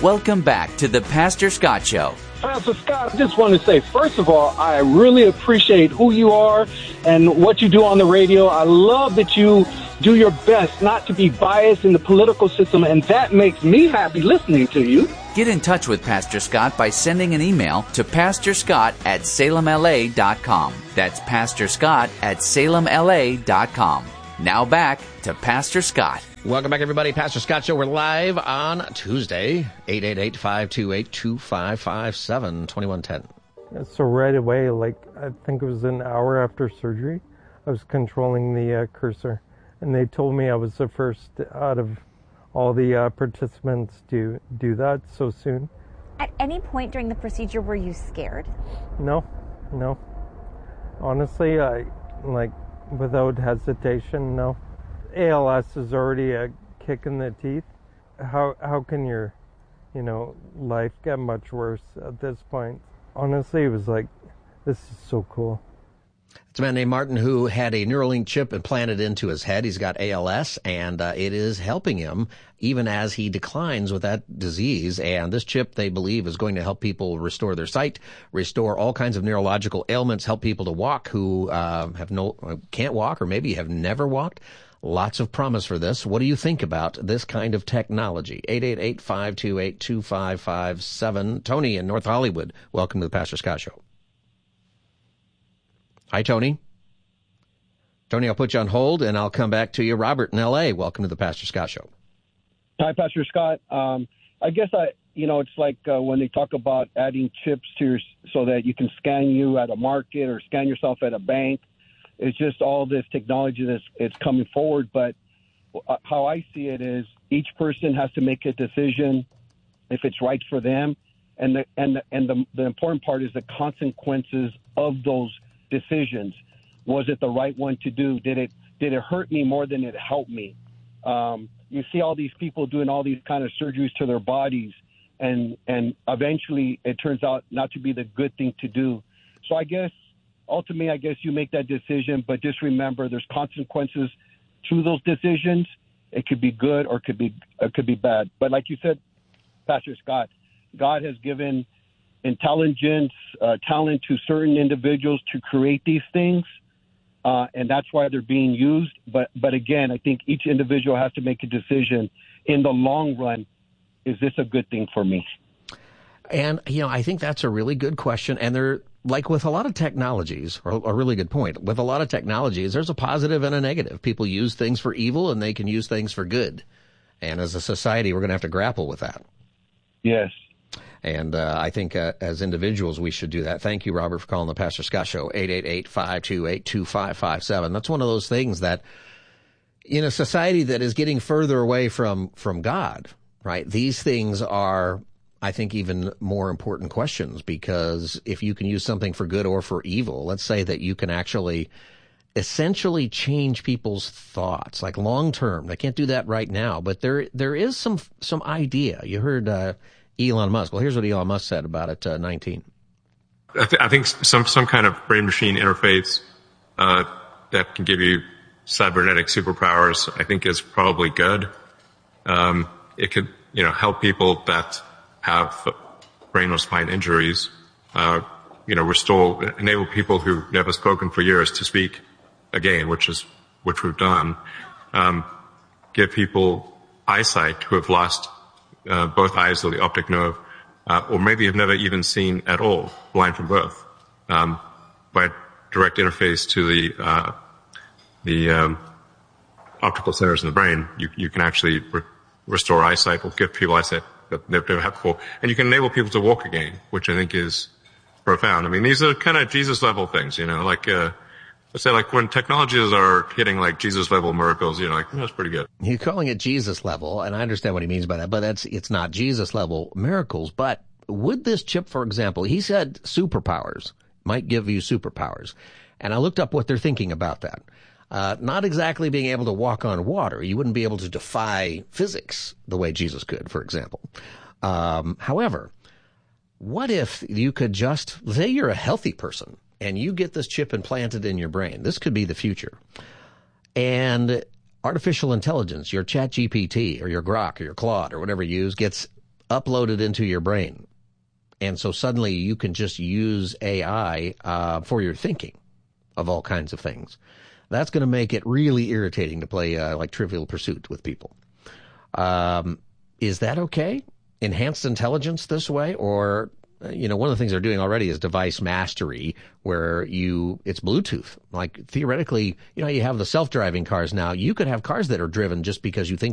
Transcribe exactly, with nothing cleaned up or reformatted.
Welcome back to the Pastor Scott Show. Pastor Scott, I just want to say, first of all, I really appreciate who you are and what you do on the radio. I love that you do your best not to be biased in the political system, and that makes me happy listening to you. Get in touch with Pastor Scott by sending an email to pastor scott at salem l a dot com. That's pastor scott at salem l a dot com. Now back to Pastor Scott. Welcome back, everybody. Pastor Scott Show. We're live on Tuesday, eight eight eight, five two eight, two five five seven, two one one zero. So right away, like I think it was an hour after surgery, I was controlling the uh, cursor, and they told me I was the first out of all the uh, participants to do that so soon. At any point during the procedure, were you scared? No, no. Honestly, I like without hesitation, no. A L S is already a kick in the teeth. How how can your, you know, life get much worse at this point? Honestly, it was like, this is so cool. It's a man named Martin who had a Neuralink chip implanted into his head. He's got A L S, and uh, it is helping him even as he declines with that disease. And this chip, they believe, is going to help people restore their sight, restore all kinds of neurological ailments, help people to walk who uh, have no can't walk or maybe have never walked. Lots of promise for this. What do you think about this kind of technology? eight eight eight, five two eight, two five five seven. Tony in North Hollywood, welcome to the Pastor Scott Show. Hi, Tony. Tony, I'll put you on hold, and I'll come back to you. Robert in L A, welcome to the Pastor Scott Show. Hi, Pastor Scott. Um, I guess I, you know, it's like uh, when they talk about adding chips to your, so that you can scan you at a market or scan yourself at a bank. It's just all this technology that's it's coming forward. But how I see it is each person has to make a decision if it's right for them. And the, and the, and the, the important part is the consequences of those decisions. Was it the right one to do? Did it did it hurt me more than it helped me? Um, you see all these people doing all these kind of surgeries to their bodies, and and eventually it turns out not to be the good thing to do. So I guess ultimately, I guess you make that decision, but just remember there's consequences to those decisions. It could be good or it could be it could be bad. But like you said, Pastor Scott, God has given intelligence, uh, talent to certain individuals to create these things, uh, and that's why they're being used. But but again, I think each individual has to make a decision in the long run. Is this a good thing for me? And, you know, I think that's a really good question. And they're like with a lot of technologies, or a really good point, with a lot of technologies, there's a positive and a negative. People use things for evil and they can use things for good. And as a society, we're going to have to grapple with that. Yes. And uh, I think uh, as individuals, we should do that. Thank you, Robert, for calling the Pastor Scott Show, eight eight eight, five two eight, two five five seven. That's one of those things that in a society that is getting further away from, from God, right, these things are, I think, even more important questions, because if you can use something for good or for evil, let's say that you can actually essentially change people's thoughts, like long term. They can't do that right now, but there there is some some idea. You heard uh, Elon Musk. Well, here's what Elon Musk said about it, uh, nineteen. I, th- I think some some kind of brain-machine interface uh, that can give you cybernetic superpowers, I think, is probably good. Um, it could, you know, help people that have brain or spine injuries, uh, you know, restore, enable people who've never spoken for years to speak again, which is, which we've done. Um, give people eyesight who have lost, uh, both eyes or the optic nerve, uh, or maybe have never even seen at all, blind from birth, um, by direct interface to the, uh, the, um, optical centers in the brain. You, you can actually re- restore eyesight or give people eyesight that they've never had before. And you can enable people to walk again, which I think is profound. I mean, these are kind of Jesus level things, you know, like, uh, let's say like when technologies are hitting like Jesus level miracles, you know, like, that's pretty good. You're calling it Jesus level, and I understand what he means by that, but that's, it's not Jesus level miracles. But would this chip, for example, he said superpowers, might give you superpowers. And I looked up what they're thinking about that. Uh, not exactly being able to walk on water. You wouldn't be able to defy physics the way Jesus could, for example. Um, however, what if you could just, say you're a healthy person and you get this chip implanted in your brain. This could be the future. And artificial intelligence, your Chat G P T or your Grok or your Claude or whatever you use, gets uploaded into your brain. And so suddenly you can just use A I uh, for your thinking of all kinds of things. That's going to make it really irritating to play uh, like Trivial Pursuit with people. Um, is that okay? Enhanced intelligence this way? Or, you know, one of the things they're doing already is device mastery, where you, it's Bluetooth. Like theoretically, you know, you have the self-driving cars now. You could have cars that are driven just because you think